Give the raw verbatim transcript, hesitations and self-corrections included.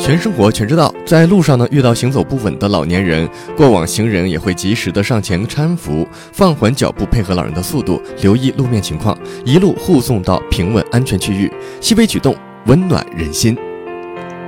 全生活全知道，在路上呢遇到行走不稳的老年人，过往行人也会及时的上前搀扶，放缓脚步，配合老人的速度，留意路面情况，一路护送到平稳安全区域。细微举动温暖人心。